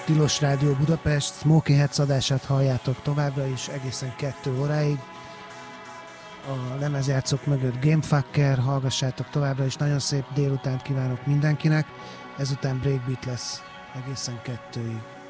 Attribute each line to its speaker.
Speaker 1: Tilos Rádió Budapest, Smoky Heads adását halljátok továbbra is egészen 2 óráig. A lemezjátszók mögött Gamefucker, hallgassátok továbbra is, nagyon szép délutánt kívánok mindenkinek, ezután Breakbeat lesz egészen 2-ig.